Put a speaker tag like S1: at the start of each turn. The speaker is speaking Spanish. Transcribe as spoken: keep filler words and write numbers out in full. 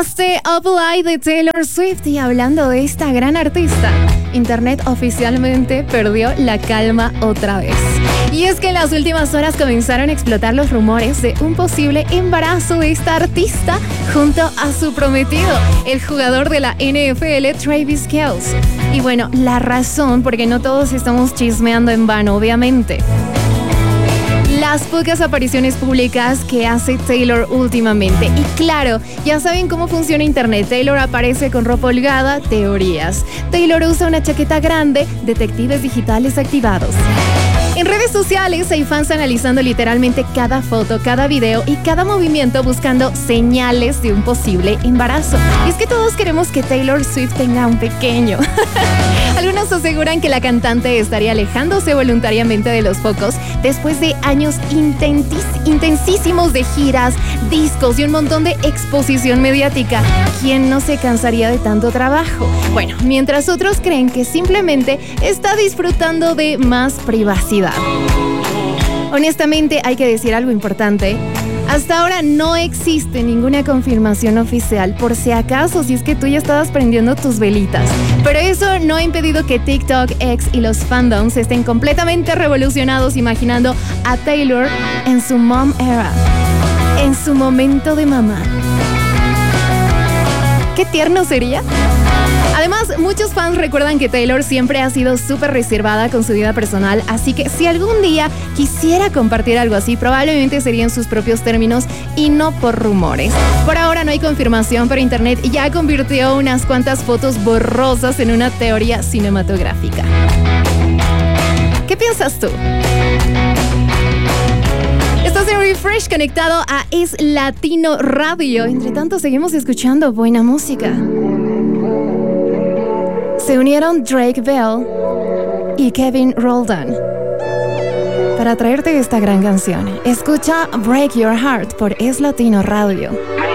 S1: Stay Up Light de Taylor Swift. Y hablando de esta gran artista, Internet oficialmente perdió la calma otra vez. Y es que en las últimas horas comenzaron a explotar los rumores de un posible embarazo de esta artista junto a su prometido, el jugador de la N F L, Travis Kelce. Y bueno, la razón, porque no todos estamos chismeando en vano, obviamente. Las pocas apariciones públicas que hace Taylor últimamente. Y claro, ya saben cómo funciona Internet. Taylor aparece con ropa holgada, teorías. Taylor usa una chaqueta grande, detectives digitales activados. En redes sociales hay fans analizando literalmente cada foto, cada video y cada movimiento buscando señales de un posible embarazo. Y es que todos queremos que Taylor Swift tenga un pequeño. Algunos aseguran que la cantante estaría alejándose voluntariamente de los focos después de años intentis, intensísimos de giras, discos y un montón de exposición mediática. ¿Quién no se cansaría de tanto trabajo? Bueno, mientras otros creen que simplemente está disfrutando de más privacidad. Honestamente, hay que decir algo importante. Hasta ahora no existe ninguna confirmación oficial, por si acaso, si es que tú ya estabas prendiendo tus velitas. Pero eso no ha impedido que TikTok, X y los fandoms estén completamente revolucionados imaginando a Taylor en su mom era, en su momento de mamá. ¿Qué tierno sería? Además, muchos fans recuerdan que Taylor siempre ha sido súper reservada con su vida personal, así que si algún día quisiera compartir algo así, probablemente sería en sus propios términos y no por rumores. Por ahora no hay confirmación, pero Internet ya convirtió unas cuantas fotos borrosas en una teoría cinematográfica. ¿Qué piensas tú? Estás en Refresh, conectado a Es Latino Radio. Entre tanto, seguimos escuchando buena música. Se unieron Drake Bell y Kevin Roldan para traerte esta gran canción. Escucha Break Your Heart por Es Latino Radio.